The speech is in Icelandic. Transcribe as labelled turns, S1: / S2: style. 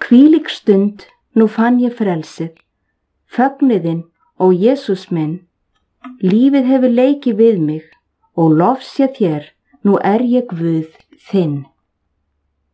S1: Hvílík stund, nú fann ég frelsið, fögnuðinn, ó Jesús minn. Lífið hefur leikið við mig og lofséð þér, nú er ég Guð þinn.